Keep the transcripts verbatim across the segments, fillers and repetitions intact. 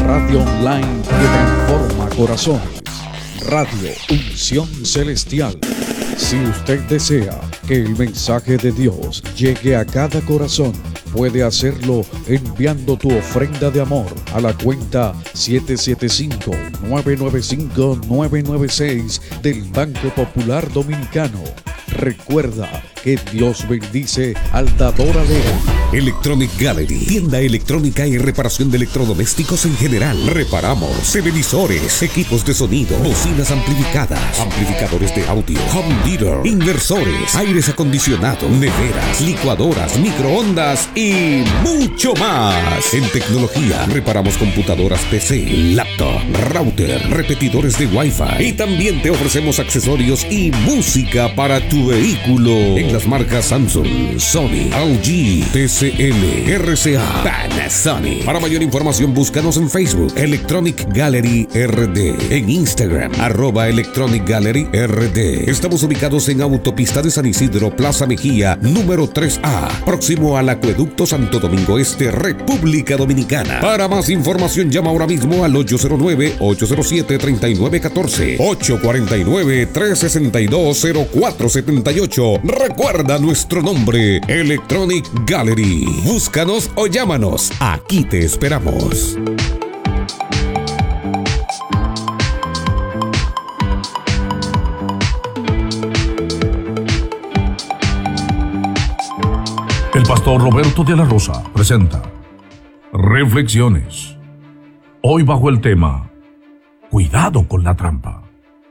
radio online que transforma corazones. Radio Unción Celestial. Si usted desea que el mensaje de Dios llegue a cada corazón, puede hacerlo enviando tu ofrenda de amor a la cuenta siete siete cinco, nueve nueve cinco, nueve nueve seis del Banco Popular Dominicano. Recuerda que Dios bendice al dador alegre. Electronic Gallery, tienda electrónica y reparación de electrodomésticos en general. Reparamos televisores, equipos de sonido, bocinas amplificadas, amplificadores de audio, home theater, inversores, aires acondicionados, neveras, licuadoras, microondas y mucho más. En tecnología, reparamos computadoras P C, laptop, router, repetidores de Wi-Fi y también te ofrecemos accesorios y música para tu vehículo en las marcas Samsung, Sony, L G, T C L, R C A, Panasonic. Para mayor información búscanos en Facebook Electronic Gallery R D, en Instagram arroba Electronic Gallery R D. Estamos ubicados en Autopista de San Isidro, Plaza Mejía, número tres A, próximo al Acueducto Santo Domingo Este, República Dominicana. Para más información llama ahora mismo al ocho cero nueve, ocho cero siete, tres nueve uno cuatro, ocho cuatro nueve, tres seis dos, cero cuatro siete ocho. Recuerda nuestro nombre, Electronic Gallery. Búscanos o llámanos. Aquí te esperamos. El pastor Roberto de la Rosa presenta Reflexiones. Hoy bajo el tema Cuidado con la trampa.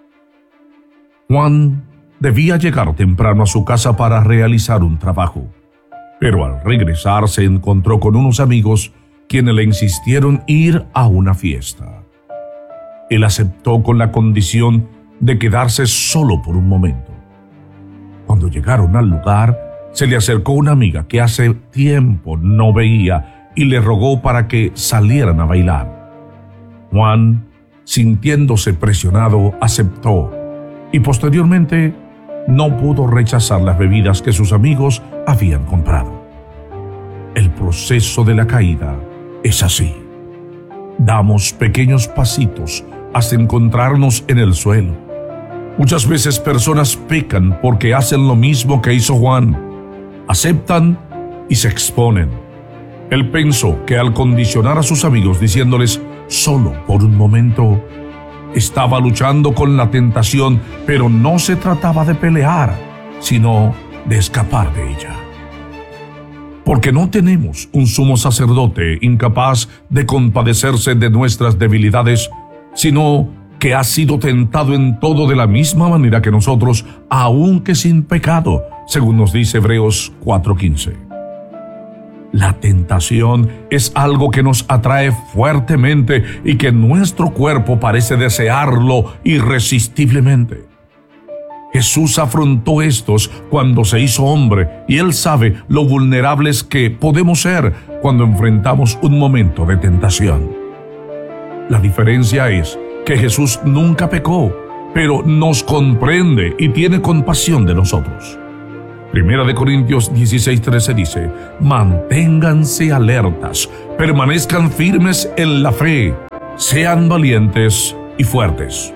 Juan debía llegar temprano a su casa para realizar un trabajo, pero al regresar se encontró con unos amigos quienes le insistieron ir a una fiesta. Él aceptó con la condición de quedarse solo por un momento. Cuando llegaron al lugar, se le acercó una amiga que hace tiempo no veía y le rogó para que salieran a bailar. Juan, sintiéndose presionado, aceptó y posteriormente no pudo rechazar las bebidas que sus amigos habían comprado. El proceso de la caída es así. Damos pequeños pasitos hasta encontrarnos en el suelo. Muchas veces personas pecan porque hacen lo mismo que hizo Juan. Aceptan y se exponen. Él pensó que al condicionar a sus amigos diciéndoles solo por un momento, estaba luchando con la tentación, pero no se trataba de pelear, sino de escapar de ella. Porque no tenemos un sumo sacerdote incapaz de compadecerse de nuestras debilidades, sino que ha sido tentado en todo de la misma manera que nosotros, aunque sin pecado, según nos dice Hebreos cuatro quince. La tentación es algo que nos atrae fuertemente y que nuestro cuerpo parece desearlo irresistiblemente. Jesús afrontó estos cuando se hizo hombre y Él sabe lo vulnerables que podemos ser cuando enfrentamos un momento de tentación. La diferencia es que Jesús nunca pecó, pero nos comprende y tiene compasión de nosotros. Primera de Corintios dieciséis trece dice: manténganse alertas, permanezcan firmes en la fe, sean valientes y fuertes.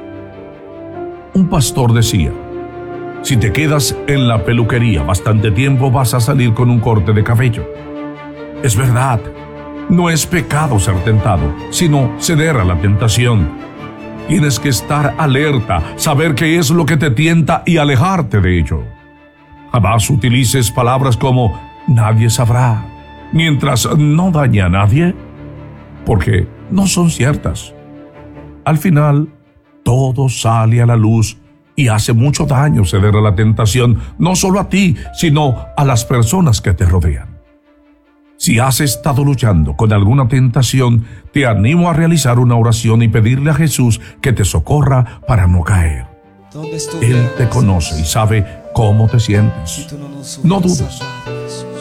Un pastor decía: si te quedas en la peluquería bastante tiempo vas a salir con un corte de cabello. Es verdad, no es pecado ser tentado, sino ceder a la tentación. Tienes que estar alerta, saber qué es lo que te tienta y alejarte de ello. Jamás utilices palabras como nadie sabrá, mientras no dañe a nadie, porque no son ciertas. Al final, todo sale a la luz y hace mucho daño ceder a la tentación, no solo a ti, sino a las personas que te rodean. Si has estado luchando con alguna tentación, te animo a realizar una oración y pedirle a Jesús que te socorra para no caer. Él te conoce y sabe cómo te sientes. No dudes.